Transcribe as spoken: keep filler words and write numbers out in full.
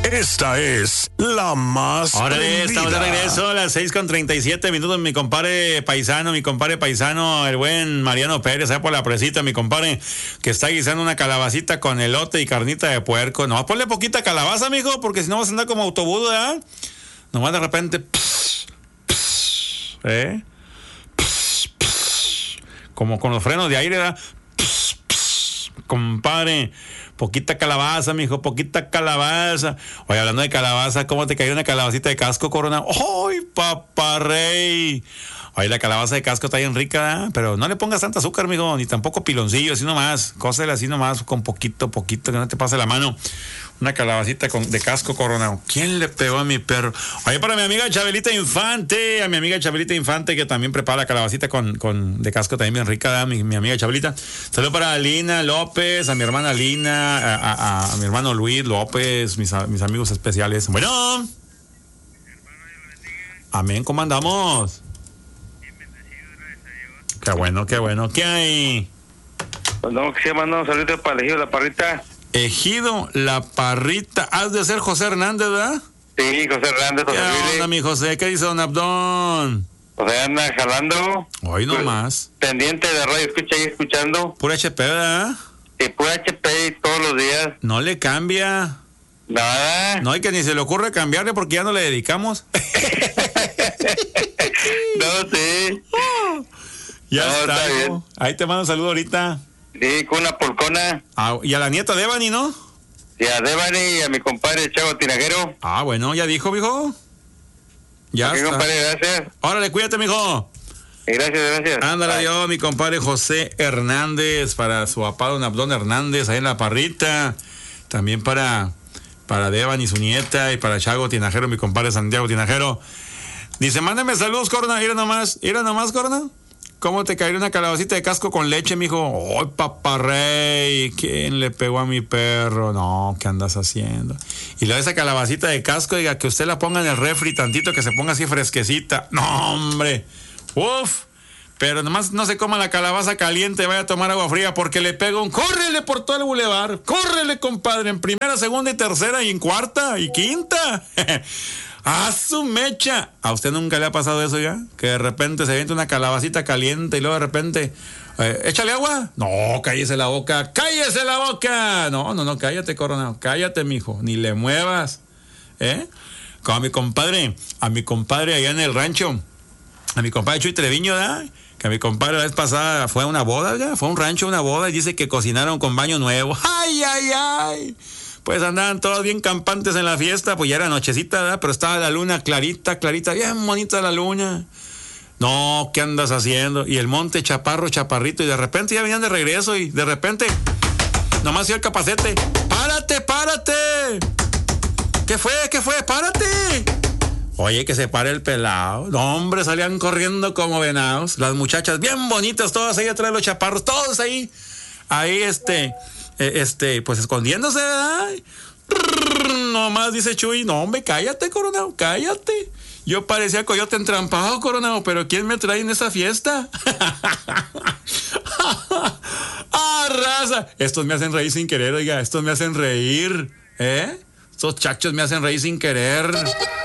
Esta es la más Ahora prendida. estamos de regreso a las seis con treinta y siete minutos. Mi compadre paisano, mi compadre paisano, el buen Mariano Pérez, allá por la presita, mi compadre, que está guisando una calabacita con elote y carnita de puerco. Nomás ponle poquita calabaza, mijo, porque si no vas a andar como autobús, ¿verdad? Nomás de repente, pss, pss, ¿eh? Pss, pss, como con los frenos de aire, ¿verdad? Pss, pss, compadre. Poquita calabaza, mijo, poquita calabaza. Oye, hablando de calabaza, ¿cómo te cayó una calabacita de casco, Corona? ¡Ay, paparrey! Oye, la calabaza de casco está bien rica, ¿eh? Pero no le pongas tanta azúcar, mijo, ni tampoco piloncillo, así nomás. Cósela así nomás, con poquito, poquito, que no te pase la mano. Una calabacita con, de casco, Corona. ¿Quién le pegó a mi perro? Oye, para mi amiga Chabelita Infante, a mi amiga Chabelita Infante, que también prepara calabacita con, con de casco también bien rica, ¿eh? mi, mi amiga Chabelita. Saludos para Lina López, a mi hermana Lina, a, a, a mi hermano Luis López, mis, mis amigos especiales. Bueno. Amén, ¿cómo andamos? Qué bueno, qué bueno. ¿Qué hay? Pues no, que se manda un saludo para elegir la parrita. Ejido La Parrita. Has de ser José Hernández, ¿verdad? Sí, José Hernández. ¿Qué onda, mi José? ¿Qué dice don Abdón? O sea, anda jalando. Hoy nomás. Pendiente de radio, escucha ahí escuchando. Pura H P, ¿verdad? Sí, pura H P todos los días. No le cambia. Nada. No hay que ni se le ocurre cambiarle porque ya no le dedicamos. No, sí. Ya No, está. está bien. Ahí te mando un saludo ahorita. Sí, con una polcona. Ah, y a la nieta de Evany, ¿no? Y a Devani y a mi compadre Chavo Tinajero. Ah, bueno, ya dijo, mijo. Ya Ok, está. compadre, gracias. Órale, cuídate, mijo. Y gracias, gracias. Ándale, Bye. yo, mi compadre José Hernández, para su papá don Abdón Hernández, ahí en La Parrita. También para, para Devan y su nieta, y para Chago Tinajero, mi compadre Santiago Tinajero. Dice, mándame saludos, Corna, mira nomás, mira nomás, Corna. ¿Cómo te caería una calabacita de casco con leche, mijo? ¡Ay, paparrey! ¿Quién le pegó a mi perro? No, ¿qué andas haciendo? Y luego esa calabacita de casco, diga, que usted la ponga en el refri tantito, que se ponga así fresquecita. ¡No, hombre! ¡Uf! Pero nomás no se coma la calabaza caliente, vaya a tomar agua fría, porque le pega un... ¡Córrele por todo el bulevar! ¡Córrele, compadre! En primera, segunda y tercera, y en cuarta y quinta. ¡Ah, su mecha! ¿A usted nunca le ha pasado eso ya? Que de repente se avienta una calabacita caliente y luego de repente... Eh, ¿Échale agua? No, cállese la boca. ¡Cállese la boca! No, no, no, cállate, Coronado. Cállate, mijo. Ni le muevas. ¿Eh? Como a mi compadre, a mi compadre allá en el rancho, a mi compadre Chuy Treviño, ¿verdad? Que a mi compadre la vez pasada fue a una boda, ¿ya? Fue a un rancho, una boda, y dice que cocinaron con baño nuevo. ¡Ay, ay, ay! Pues andaban todos bien campantes en la fiesta, pues ya era nochecita, ¿verdad? Pero estaba la luna clarita, clarita, bien bonita la luna. No, ¿qué andas haciendo? Y el monte chaparro, chaparrito, y de repente ya venían de regreso, y de repente, nomás iba el capacete. ¡Párate, párate! ¿Qué fue? ¿Qué fue? ¡Párate! Oye, que se pare el pelado. No, hombre, salían corriendo como venados. Las muchachas bien bonitas, todas ahí atrás de los chaparros, todos ahí. Ahí, este... Este, pues escondiéndose, ¿verdad? Nomás dice Chuy, no, hombre, cállate, Coronado, cállate. Yo parecía coyote entrampado, Coronado, pero ¿quién me trae en esa fiesta? ¡Ah, raza! Estos me hacen reír sin querer, oiga, estos me hacen reír, ¿eh? Estos chachos me hacen reír sin querer.